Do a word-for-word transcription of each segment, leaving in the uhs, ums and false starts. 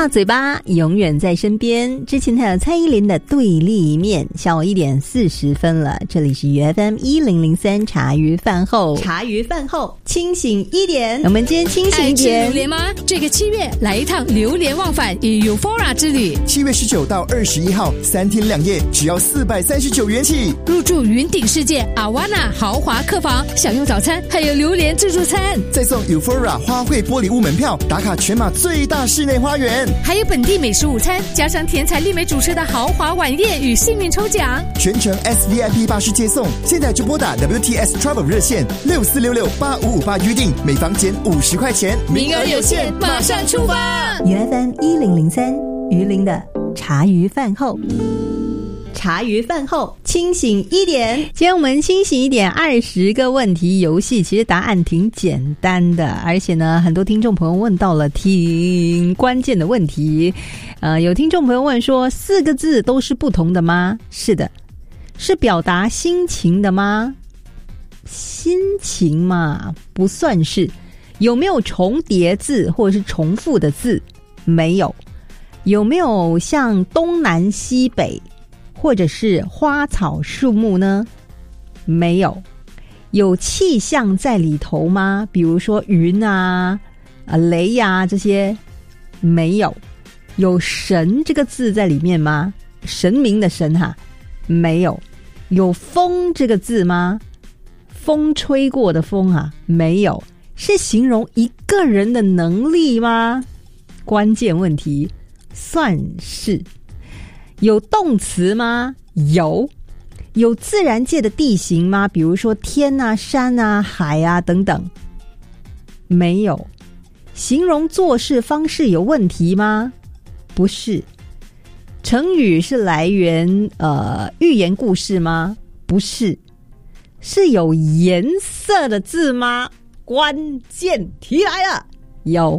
大嘴巴永远在身边。之前还有蔡依林的对立面。下午一点四十分了，这里是 U F M 一零零三茶余饭后，茶余饭后清醒一点。我们今天清醒一点。 爱吃榴莲吗？这个七月来一趟榴莲忘返与 Euphoria 之旅。 七月十九到二十一号，三天两夜，只要四百三十九元起。 入住云顶世界阿瓦纳豪华客房，享用早餐，还有榴莲自助餐， 再送 Euphoria 花卉玻璃屋门票，打卡全马最大室内花园， 还有本地美食午餐，加上甜彩丽美主持的豪华晚宴与幸运抽奖， 全程 S V I P 巴士接送。现在就拨打 W T S Travel 热线六四六六八五五八预定，每房减五十块钱， 名额有限，马上出发。 U F M 一零零三于林的茶余饭后。茶余饭后清醒一点。今天我们清醒一点二十个问题游戏，其实答案挺简单的，而且呢很多听众朋友问到了挺关键的问题。呃，有听众朋友问说，四个字都是不同的吗？是的。是表达心情的吗？心情嘛，不算是。有没有重叠字或者是重复的字？没有。有没有像东南西北或者是花草树木呢？没有。有气象在里头吗？比如说云啊、啊雷啊这些？没有。有神这个字在里面吗？神明的神哈？没有。有风这个字吗？风吹过的风啊？没有。是形容一个人的能力吗？关键问题。算是。有动词吗？有。有自然界的地形吗？比如说天啊、山啊、海啊等等？没有。形容做事方式有问题吗？不是。成语是来源呃寓言故事吗？不是。是有颜色的字吗？关键题来了。有。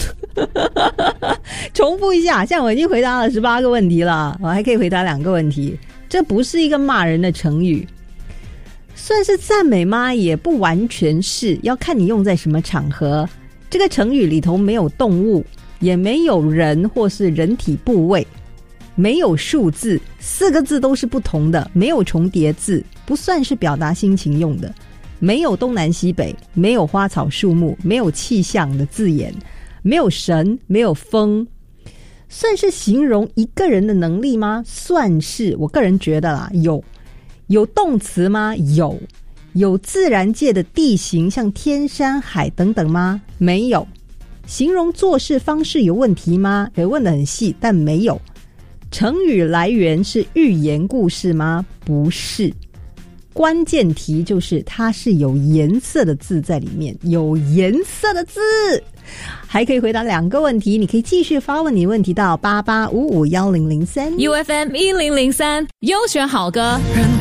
重复一下，现在我已经回答了十八个问题了，我还可以回答两个问题。这不是一个骂人的成语。算是赞美吗？也不完全是，要看你用在什么场合。这个成语里头没有动物，也没有人或是人体部位，没有数字，四个字都是不同的，没有重叠字，不算是表达心情用的。没有东南西北，没有花草树木，没有气象的字眼，没有神，没有风。算是形容一个人的能力吗？算是，我个人觉得啦，有。有动词吗？有。有自然界的地形，像天山海等等吗？没有。形容做事方式有问题吗？也问得很细，但没有。成语来源是寓言故事吗？不是。关键题就是它是有颜色的字在里面，有颜色的字。还可以回答两个问题，你可以继续发问你问题到八八五五一零零三 U F M 一零零三优选好歌。